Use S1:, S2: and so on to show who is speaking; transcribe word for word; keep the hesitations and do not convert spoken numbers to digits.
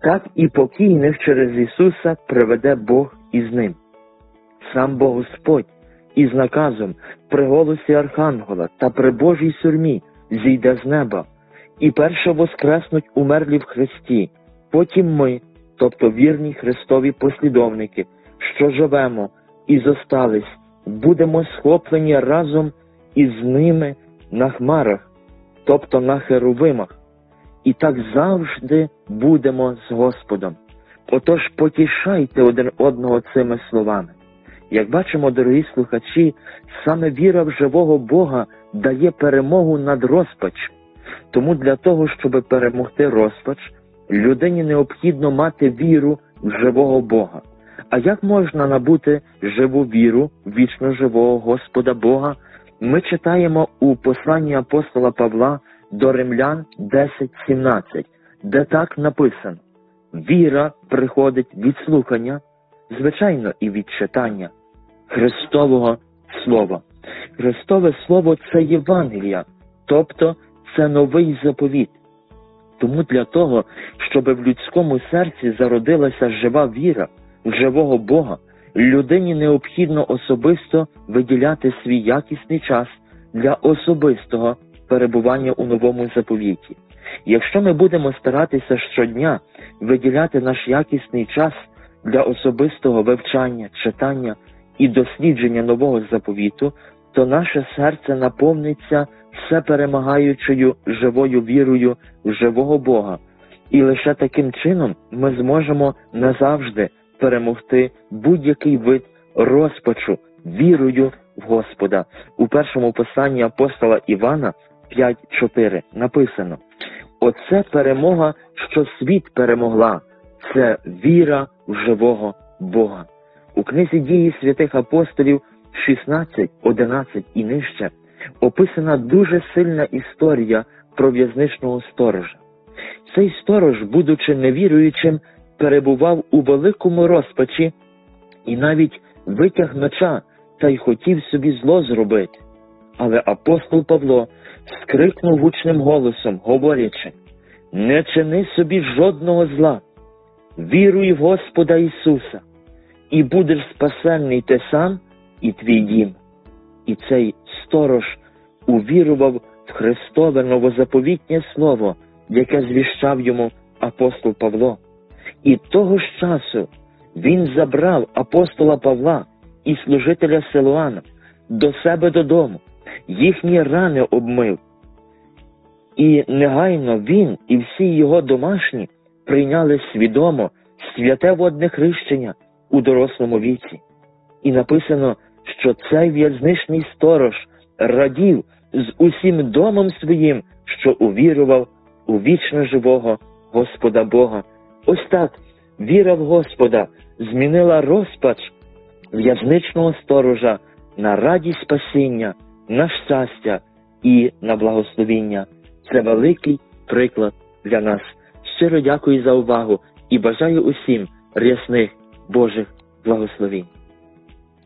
S1: так і покійних через Ісуса приведе Бог із ним. Сам Бог Господь із наказом при голосі Архангела та при Божій сурмі зійде з неба, і перше воскреснуть умерлі в Христі, потім ми, тобто вірні Христові послідовники, що живемо і зостались, будемо схоплені разом із ними на хмарах, тобто на херувимах, і так завжди будемо з Господом. Отож потішайте один одного цими словами. Як бачимо, дорогі слухачі, саме віра в живого Бога дає перемогу над розпачем. Тому для того, щоб перемогти розпач, людині необхідно мати віру в живого Бога. А як можна набути живу віру в вічно живого Господа Бога, ми читаємо у посланні апостола Павла до Римлян десять сімнадцять, де так написано: «Віра приходить від слухання, звичайно, і від читання Христового Слова». Христове Слово – це Євангелія, тобто це новий заповіт. Тому для того, щоб в людському серці зародилася жива віра в живого Бога, людині необхідно особисто виділяти свій якісний час для особистого перебування у новому заповіті. Якщо ми будемо старатися щодня виділяти наш якісний час для особистого вивчання, читання і дослідження нового заповіту, то наше серце наповниться всеперемагаючою живою вірою в живого Бога. І лише таким чином ми зможемо назавжди перемогти будь-який вид розпачу вірою в Господа. У першому посланні апостола Івана п'ять чотири написано: «Оце перемога, що світ перемогла, це віра в живого Бога». У книзі «Дії святих апостолів» шістнадцять одинадцять і нижче описана дуже сильна історія про в'язничного сторожа. Цей сторож, будучи невіруючим, перебував у великому розпачі і навіть витяг меча та й хотів собі зло зробити. Але апостол Павло скрикнув гучним голосом, говорячи: «Не чини собі жодного зла, віруй в Господа Ісуса, і будеш спасенний ти сам і твій дім». І цей сторож увірував в Христове новозаповітнє слово, яке звіщав йому апостол Павло. І того ж часу він забрав апостола Павла і служителя Силуана до себе додому, їхні рани обмив. І негайно він і всі його домашні прийняли свідомо святе водне хрещення у дорослому віці. І написано, що цей в'язничний сторож радів з усім домом своїм, що увірував у вічно живого Господа Бога. Ось так віра в Господа змінила розпач в'язничного сторожа на радість спасіння, на щастя і на благословіння. Це великий приклад для нас. Щиро дякую за увагу і бажаю усім рясних Божих благословінь.